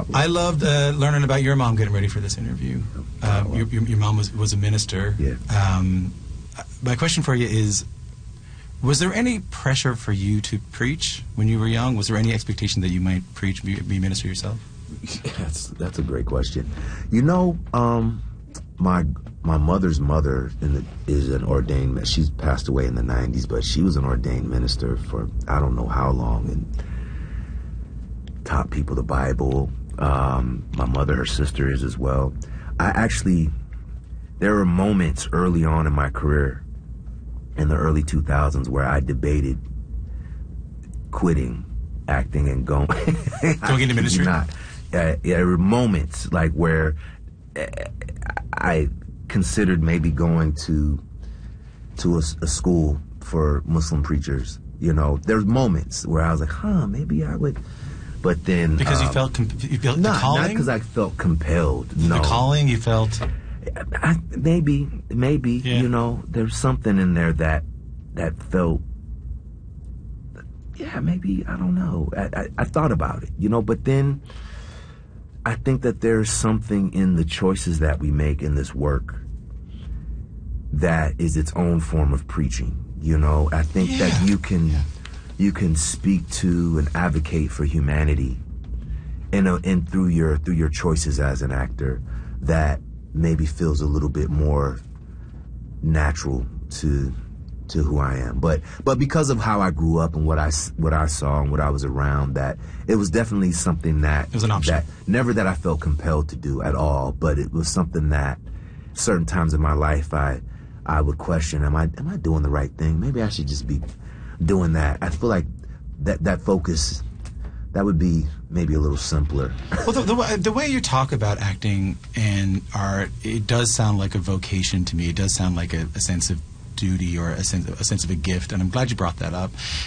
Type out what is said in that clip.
I loved learning about your mom getting ready for this interview. Your mom was a minister. Yeah. My question for you is, was there any pressure for you to preach when you were young? Was there any expectation that you might preach, be a minister yourself? That's a great question. You know, my mother's mother is an ordained. She's passed away in the 90s, but she was an ordained minister for I don't know how long and taught people the Bible. My mother, her sister is as well. There were moments early on in my career in the early 2000s where I debated quitting acting and going into ministry. There were moments like where I considered maybe going to a school for Muslim preachers. You know, there's moments where I was like, maybe I would. But then because you felt the calling, not because I felt compelled. No, the calling you felt. Maybe, yeah. You know, there's something in there that felt. Yeah, maybe, I don't know. I thought about it, you know, but then I think that there's something in the choices that we make in this work that is its own form of preaching, you know. I think that you can speak to and advocate for humanity and through your choices as an actor that maybe feels a little bit more natural to who I am, but because of how I grew up and what I saw and what I was around, that it was definitely something that it was an option. That I felt compelled to do at all, but it was something that certain times in my life I would question, am I doing the right thing? Maybe I should just be doing that. I feel like that focus, that would be maybe a little simpler. Well, the way you talk about acting and art, it does sound like a vocation to me. It does sound like a sense of duty or a sense of a gift, and I'm glad you brought that up.